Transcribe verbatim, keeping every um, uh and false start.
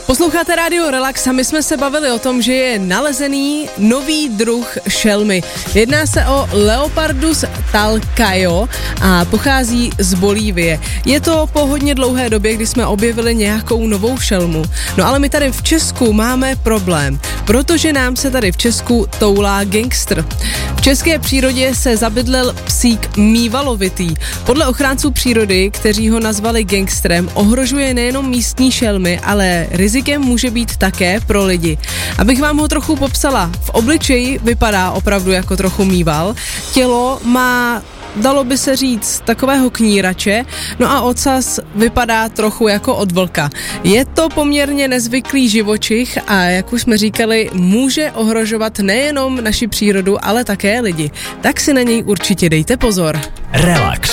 Posloucháte rádio Relax a my jsme se bavili o tom, že je nalezený nový druh šelmy. Jedná se o Leopardus talcaio a pochází z Bolívie. Je to po hodně dlouhé době, kdy jsme objevili nějakou novou šelmu. No ale my tady v Česku máme problém, protože nám se tady v Česku toulá gangster. V české přírodě se zabydlel psík mývalovitý. Podle ochránců přírody, kteří ho nazvali gangsterem, ohrožuje nejenom místní šelmy, ale rizikem může být také pro lidi. Abych vám ho trochu popsala, v obličeji vypadá opravdu jako trochu mýval, tělo má, dalo by se říct, takového knírače, no a ocas vypadá trochu jako od vlka. Je to poměrně nezvyklý živočich a jak už jsme říkali, může ohrožovat nejenom naši přírodu, ale také lidi. Tak si na něj určitě dejte pozor. Relax.